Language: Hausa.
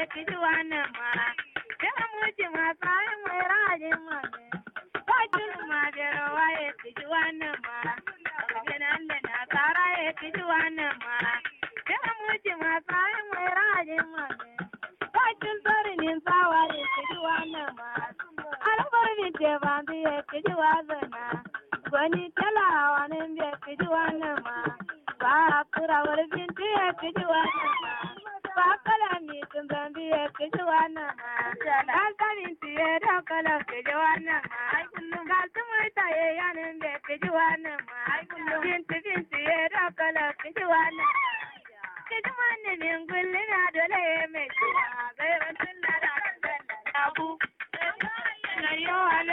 kiji wannan ma. Kira muci masu ayin mai rajin mame. Wajen ma da rawa ya kiji wannan ma. Wajen Allah na tsara ya kiji wannan ma. Kira muci masu ayin mai rajin mame. Wajen tsarinin tsawa ya kiji wannan ma. Albar mi ce ba ya kiji wannan ma. Gwani talawa ne ya kiji wannan ma. Ba kura wani binti ya kiji wannan ma. Ba kalami tun zambi ya kiji wannan ma. Kalkamin tiye da kalan kiji wannan ma. Kaltu mai taye yanin da kiji wannan ma. Binti ya da kalan kiji wannan ma. Kiji wannan min gulli na dole ya mai kiwa. Gairan tun da ranar da abu. Na yi wa